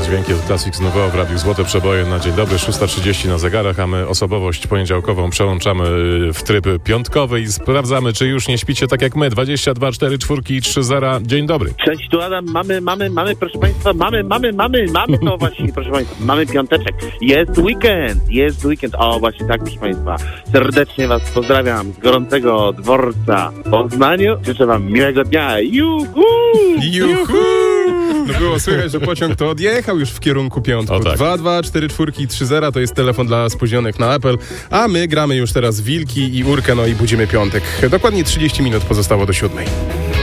dźwiękiem Classics Nouveau w Radiu Złote Przeboje na dzień dobry, 6:30 na zegarach, a my osobowość poniedziałkową przełączamy w tryb piątkowy i sprawdzamy, czy już nie śpicie tak jak my. 22 4 4 3 0. Dzień dobry. Cześć, tu Adam. Mamy, proszę Państwa, mamy, no właśnie, proszę Państwa, mamy piąteczek. Jest weekend. O, właśnie tak, proszę Państwa. Serdecznie Was pozdrawiam z gorącego dworca w Poznaniu. Życzę Wam miłego dnia. Juhu! No było słychać, że pociąg to odjechał już w kierunku piątku. O tak. 2, 4, 4, 3, 0 to jest telefon dla spóźnionych na Apple, a my gramy już teraz Wilki i Urkę, no i budzimy piątek. Dokładnie 30 minut pozostało do 7.